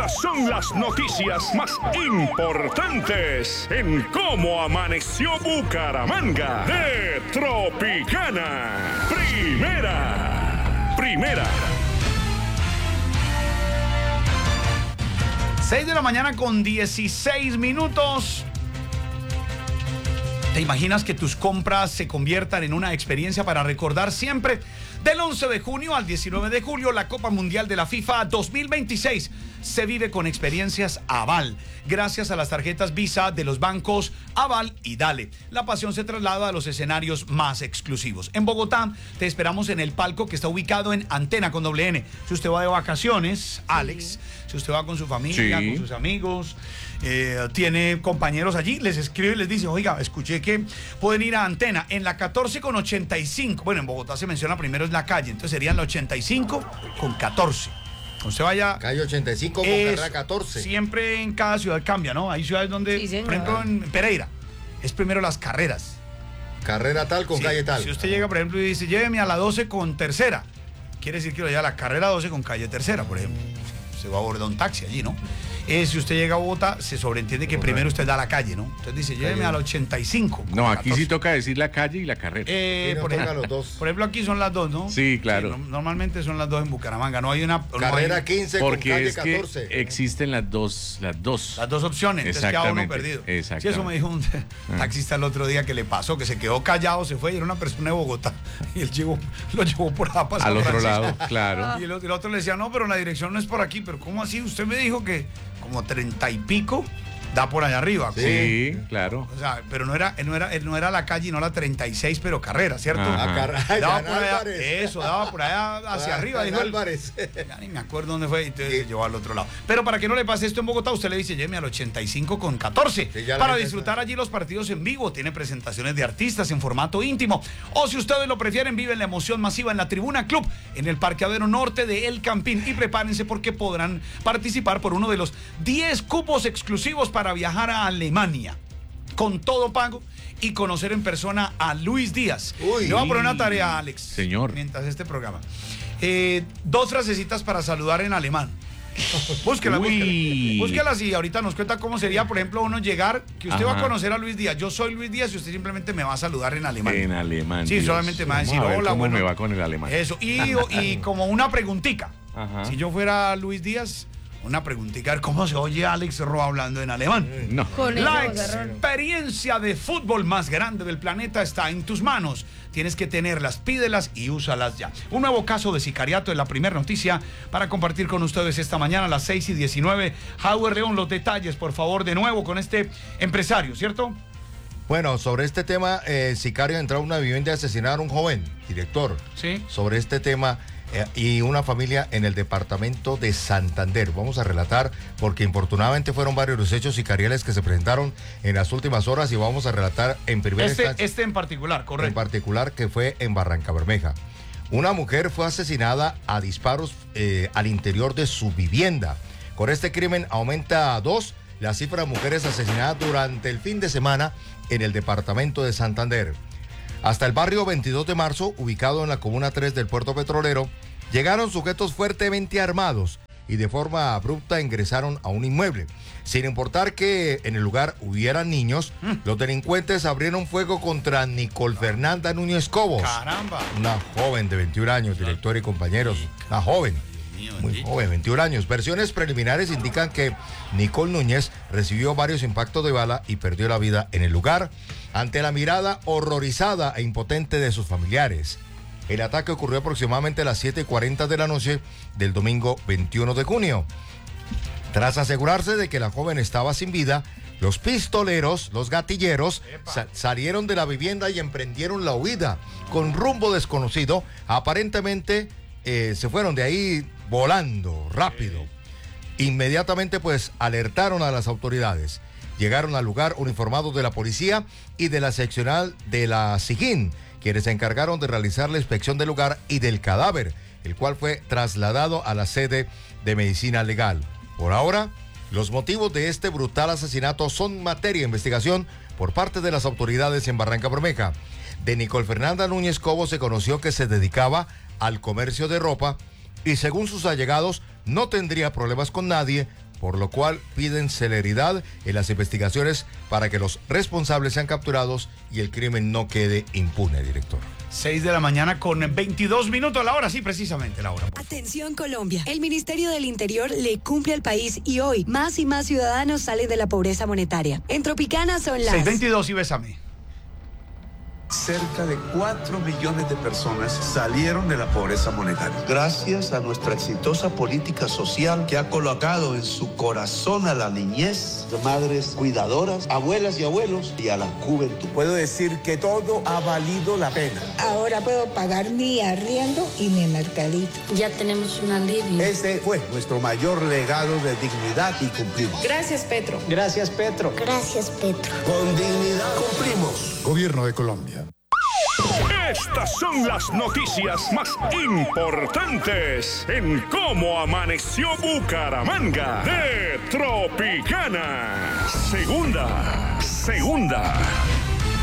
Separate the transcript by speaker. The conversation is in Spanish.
Speaker 1: Estas son las noticias más importantes en cómo amaneció Bucaramanga de Tropicana. Primera.
Speaker 2: 6 de la mañana con 16 minutos. ¿Te imaginas que tus compras se conviertan en una experiencia para recordar siempre? Del 11 de junio al 19 de julio, la Copa Mundial de la FIFA 2026 se vive con experiencias Aval, gracias a las tarjetas Visa de los bancos Aval y Dale. La pasión se traslada a los escenarios más exclusivos. En Bogotá te esperamos en el palco que está ubicado en Antena con doble N. Si usted va de vacaciones, Alex, si usted va con su familia, con sus amigos, tiene compañeros allí, les escribe y les dice, oiga, escuché que pueden ir a Antena en la 14 con 85. Bueno, en Bogotá se menciona primero es la calle, entonces serían la 85 con 14. Usted vaya...
Speaker 3: Calle 85 con carrera 14.
Speaker 2: Siempre en cada ciudad cambia, ¿no? Hay ciudades donde, por ejemplo, en Pereira, es primero las carreras.
Speaker 3: Carrera tal con calle tal.
Speaker 2: Si usted llega, por ejemplo, y dice, lléveme a la 12 con tercera, quiere decir que lo lleva a la carrera 12 con calle tercera, por ejemplo. Se va a abordar un taxi allí, ¿no? Si usted llega a Bogotá, se sobreentiende que primero usted da la calle, ¿no? Usted dice, lléveme al 85.
Speaker 4: No, aquí sí toca decir la calle y la carrera.
Speaker 2: Por ejemplo, aquí son las dos, ¿no?
Speaker 4: Sí, claro.
Speaker 2: Sí, normalmente son las dos en Bucaramanga. No hay una...
Speaker 3: Carrera no hay, 15
Speaker 4: porque con calle
Speaker 3: 14.
Speaker 4: Que existen las dos.
Speaker 2: Las dos opciones. Entonces queda uno perdido.
Speaker 4: Exactamente.
Speaker 2: Sí, eso me dijo un taxista el otro día que le pasó, que se quedó callado, se fue y era una persona de Bogotá. Y él lo llevó por allá para San
Speaker 4: al otro
Speaker 2: Francisco.
Speaker 4: lado, claro.
Speaker 2: Y el otro le decía, no, pero la dirección no es por aquí. Pero ¿cómo así? Usted me dijo que como 30 y pico da por allá arriba.
Speaker 4: Sí, claro.
Speaker 2: O sea, pero no era la calle, no la 36, pero carrera, ¿cierto?
Speaker 3: Daba por allá,
Speaker 2: daba por allá hacia arriba. Dijo
Speaker 3: Álvarez.
Speaker 2: Ya ni me acuerdo dónde fue, entonces se llevó al otro lado. Pero para que no le pase esto en Bogotá, usted le dice, lléveme al 85 con 14. Sí, para disfrutar allí los partidos en vivo. Tiene presentaciones de artistas en formato íntimo. O si ustedes lo prefieren, viven la emoción masiva en la Tribuna Club, en el parqueadero norte de El Campín. Y prepárense porque podrán participar por uno de los 10 cupos exclusivos para viajar a Alemania con todo pago y conocer en persona a Luis Díaz. Le voy a poner una tarea, Alex.
Speaker 4: Señor.
Speaker 2: Mientras este programa. 2 frasecitas para saludar en alemán. Búsquelas y ahorita nos cuenta cómo sería, por ejemplo, uno llegar, que usted va a conocer a Luis Díaz. Yo soy Luis Díaz y usted simplemente me va a saludar en alemán.
Speaker 4: En alemán.
Speaker 2: Sí, Dios. Solamente me va a decir, hola,
Speaker 4: bueno. Me va con el alemán.
Speaker 2: Eso, y como una preguntica. Si yo fuera Luis Díaz, una preguntita, ¿cómo se oye Alex Roa hablando en alemán?
Speaker 4: No.
Speaker 2: La experiencia de fútbol más grande del planeta está en tus manos. Tienes que tenerlas, pídelas y úsalas ya. Un nuevo caso de sicariato es la primera noticia para compartir con ustedes esta mañana a las 6:19. Howard León, los detalles, por favor, de nuevo con este empresario, ¿cierto?
Speaker 3: Bueno, sobre este tema, sicario entró a una vivienda y asesinaron a un joven, director.
Speaker 2: Sí.
Speaker 3: Sobre este tema... y una familia en el departamento de Santander. Vamos a relatar, porque infortunadamente fueron varios los hechos sicariales que se presentaron en las últimas horas y vamos a relatar en primera instancia.
Speaker 2: Este en particular, correcto.
Speaker 3: En particular, que fue en Barrancabermeja. Una mujer fue asesinada a disparos al interior de su vivienda. Con este crimen aumenta a 2 la cifra de mujeres asesinadas durante el fin de semana en el departamento de Santander. Hasta el barrio 22 de marzo, ubicado en la comuna 3 del puerto petrolero, llegaron sujetos fuertemente armados y de forma abrupta ingresaron a un inmueble. Sin importar que en el lugar hubieran niños, los delincuentes abrieron fuego contra Nicole Fernanda Núñez Cobos.
Speaker 2: ¡Caramba!
Speaker 3: Una joven de 21 años, director y compañeros. Una joven. Muy joven, 21 años. Versiones preliminares indican que Nicole Núñez recibió varios impactos de bala y perdió la vida en el lugar ante la mirada horrorizada e impotente de sus familiares. El ataque ocurrió aproximadamente a las 7:40 de la noche del domingo 21 de junio. Tras asegurarse de que la joven estaba sin vida, los pistoleros, los gatilleros, salieron de la vivienda y emprendieron la huida con rumbo desconocido. Aparentemente se fueron de ahí volando rápido. Inmediatamente pues alertaron a las autoridades. Llegaron al lugar uniformados de la policía y de la seccional de la SIGIN, quienes se encargaron de realizar la inspección del lugar y del cadáver, el cual fue trasladado a la sede de medicina legal. Por ahora, los motivos de este brutal asesinato son materia de investigación por parte de las autoridades en Barrancabermeja. De Nicole Fernanda Núñez Cobos se conoció que se dedicaba al comercio de ropa y según sus allegados no tendría problemas con nadie, por lo cual piden celeridad en las investigaciones para que los responsables sean capturados y el crimen no quede impune, director.
Speaker 2: 6 de la mañana con 22 minutos, la hora, sí, precisamente la hora.
Speaker 5: Atención Colombia, el Ministerio del Interior le cumple al país y hoy más y más ciudadanos salen de la pobreza monetaria. En Tropicana son las
Speaker 2: 6:22 y bésame.
Speaker 6: Cerca de 4 millones de personas salieron de la pobreza monetaria. Gracias a nuestra exitosa política social que ha colocado en su corazón a la niñez, madres cuidadoras, abuelas y abuelos y a la juventud. Puedo decir que todo ha valido la pena.
Speaker 7: Ahora puedo pagar mi arriendo y mi mercadito.
Speaker 8: Ya tenemos un alivio.
Speaker 6: Ese fue nuestro mayor legado de dignidad y cumplimos.
Speaker 8: Gracias, Petro.
Speaker 7: Gracias, Petro.
Speaker 8: Gracias, Petro.
Speaker 6: Con dignidad cumplimos.
Speaker 9: Gobierno de Colombia.
Speaker 1: Estas son las noticias más importantes en Cómo Amaneció Bucaramanga de Tropicana. Segunda.